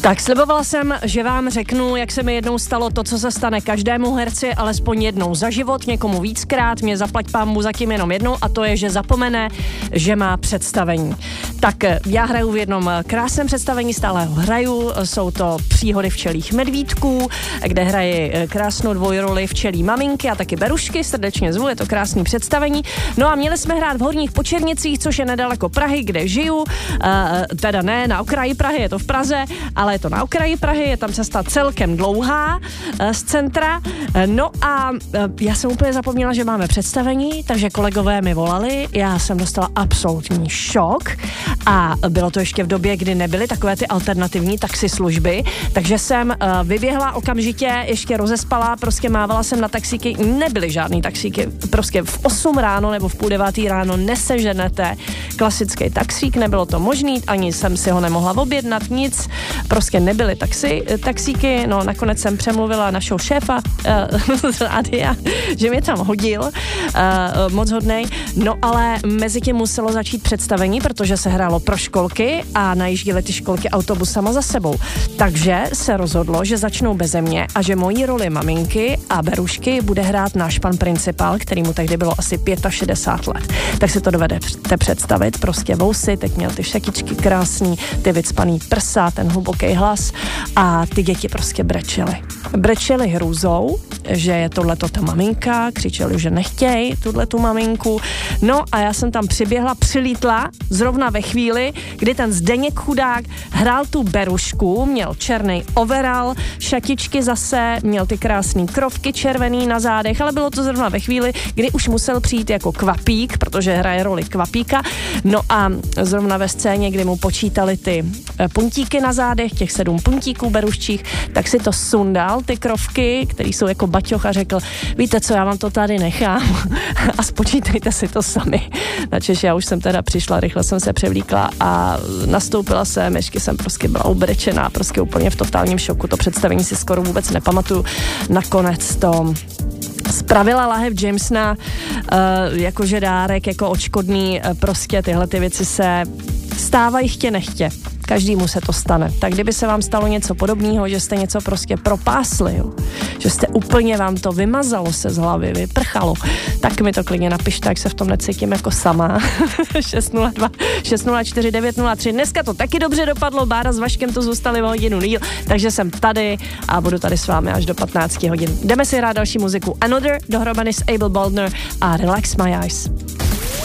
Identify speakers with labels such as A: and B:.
A: Tak slibovala jsem, že vám řeknu, jak se mi jednou stalo to, co se stane každému herci, alespoň jednou za život, někomu víckrát, mě zaplať pánbůh zatím jenom jednou, a to je, že zapomene, že má představení. Tak já hraju v jednom krásném představení, stále ho hraju, jsou to Příhody včelích medvídků, kde hraji krásnou dvojroli včelí maminky a taky berušky, srdečně zvu, je to krásný představení. No a měli jsme hrát v Horních Počernicích, což je nedaleko Prahy, kde žiju, teda ne na okraji Prahy, je to v Praze, ale je to na okraji Prahy, je tam cesta celkem dlouhá z centra. No a já jsem úplně zapomněla, že máme představení, takže kolegové mi volali, já jsem dostala absolutní šok a bylo to ještě v době, kdy nebyly takové ty alternativní taxislužby, takže jsem vyběhla okamžitě, ještě rozespala, prostě mávala jsem na taxíky, nebyly žádný taxíky, prostě v 8 ráno nebo v 8:30 ráno neseženete klasický taxík, nebylo to možný, ani jsem si ho nemohla objednat, nic, prostě nebyly taxíky, no nakonec jsem přemluvila našeho šéfa z rádia, že mě tam hodil, moc hodnej, no ale mezi tím muselo začít představení, protože se hrálo pro školky a najížděly ty školky autobusama za sebou, takže se rozhodlo, že začnou beze mě a že mojí roli maminky a berušky bude hrát náš pan principál, který mu tehdy bylo asi 65 let, tak si to dovedete představit, prostě vousy, teď měl ty šakičky krásný, ty vycpaný prsa, ten hluboký hlas a ty děti prostě brečely hrůzou, že je tohleto ta maminka, křičeli, že nechtějí tuhletu maminku, no a já jsem tam přilítla zrovna ve chvíli, kdy ten Zdeněk chudák hrál tu berušku, měl černý overall, šatičky zase, měl ty krásný krovky červený na zádech, ale bylo to zrovna ve chvíli, kdy už musel přijít jako kvapík, protože hraje roli kvapíka, no a zrovna ve scéně, kdy mu počítali ty puntíky na zádech, těch 7 puntíků beruščích, tak si to sundal, ty krovky, který jsou jako baťoch a řekl, víte co, já vám to tady nechám a spočítejte si to sami. Načež já už jsem teda přišla, rychle jsem se převlíkla a nastoupila jsem, ještě jsem prostě byla ubrečená, prostě úplně v totálním šoku, to představení si skoro vůbec nepamatuju. Nakonec to spravila lahev Jamesona jakože dárek, jako odškodný, prostě tyhle ty věci se stávají chtě nechtě. Každému se to stane. Tak kdyby se vám stalo něco podobného, že jste něco prostě propásli, jo? Že jste úplně vám to vymazalo se z hlavy, vyprchalo, tak mi to klidně napište, jak se v tom necítím jako sama. 602 604 903. Dneska to taky dobře dopadlo, Bára s Vaškem to zůstali o hodinu díl, takže jsem tady a budu tady s vámi až do 15 hodin. Jdeme si hrát další muziku. Another dohromady s Abel Baldner a Relax My Eyes.